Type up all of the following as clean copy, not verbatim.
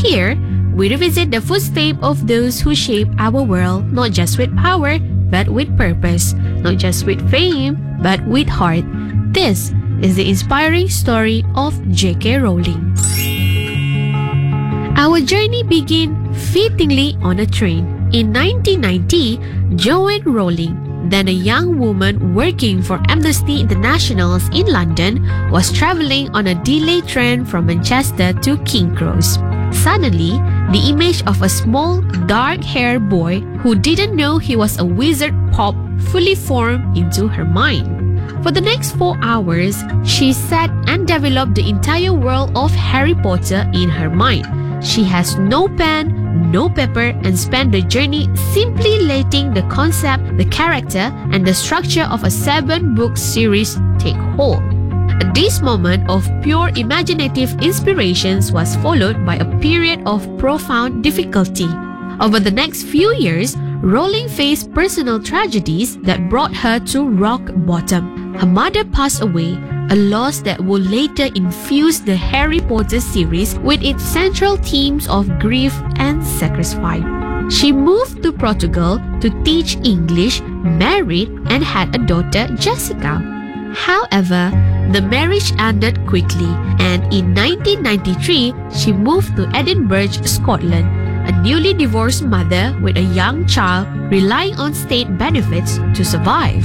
Here, we revisit the footsteps of those who shape our world, not just with power, but with purpose, not just with fame, but with heart. This is the inspiring story of J.K. Rowling. Our journey begins fittingly on a train. In 1990, Joanne Rowling, then a young woman working for Amnesty International in London, was traveling on a delayed train from Manchester to King's Cross. Suddenly, the image of a small, dark-haired boy who didn't know he was a wizard popped fully formed into her mind. For the next 4 hours, she sat and developed the entire world of Harry Potter in her mind. She has no pen, no paper, and spent the journey simply letting the concept, the character, and the structure of a 7-book series take hold. This moment of pure imaginative inspirations was followed by a period of profound difficulty. Over the next few years, Rowling faced personal tragedies that brought her to rock bottom. Her mother passed away, a loss that would later infuse the Harry Potter series with its central themes of grief and sacrifice. She moved to Portugal to teach English, married, and had a daughter, Jessica. However, the marriage ended quickly, and in 1993, she moved to Edinburgh, Scotland, a newly divorced mother with a young child relying on state benefits to survive.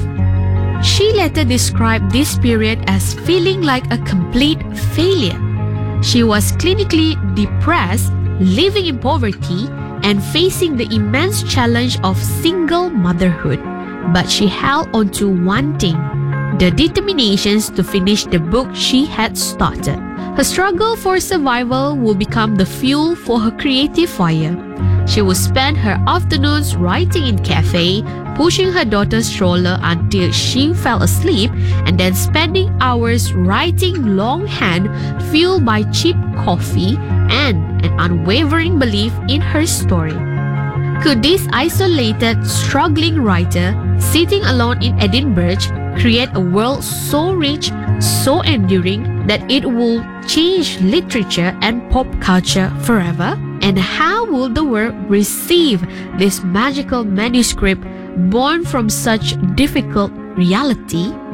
She later described this period as feeling like a complete failure. She was clinically depressed, living in poverty, and facing the immense challenge of single motherhood. But she held on to one thing: the determination to finish the book she had started. Her struggle for survival would become the fuel for her creative fire. She would spend her afternoons writing in cafes, pushing her daughter's stroller until she fell asleep, and then spending hours writing longhand, fueled by cheap coffee and an unwavering belief in her story. Could this isolated, struggling writer, sitting alone in Edinburgh, create a world so rich, so enduring, that it will change literature and pop culture forever? And how will the world receive this magical manuscript born from such difficult reality?